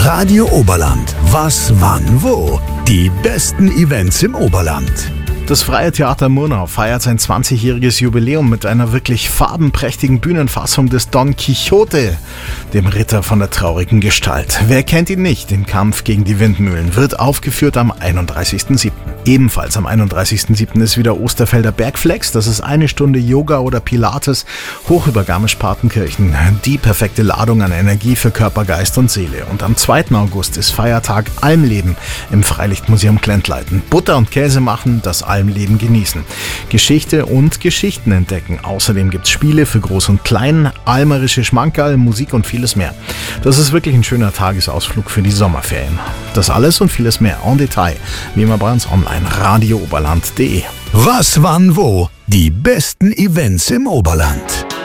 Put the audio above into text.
Radio Oberland. Was, wann, wo? Die besten Events im Oberland. Das Freie Theater Murnau feiert sein 20-jähriges Jubiläum mit einer wirklich farbenprächtigen Bühnenfassung des Don Quixote, dem Ritter von der traurigen Gestalt. Wer kennt ihn nicht? Den Kampf gegen die Windmühlen wird aufgeführt am 31.07. Ebenfalls am 31.07. ist wieder Osterfelder Bergflex. Das ist 1 Stunde Yoga oder Pilates hoch über Garmisch-Partenkirchen. Die perfekte Ladung an Energie für Körper, Geist und Seele. Und am 2. August ist Feiertag Almleben im Freilichtmuseum Glentleiten. Butter und Käse machen, das Almleben genießen. Geschichte und Geschichten entdecken. Außerdem gibt's Spiele für Groß und Klein, almerische Schmankerl, Musik und vieles mehr. Das ist wirklich ein schöner Tagesausflug für die Sommerferien. Das alles und vieles mehr en Detail, wie immer bei uns online, radiooberland.de. Was, wann, wo? Die besten Events im Oberland.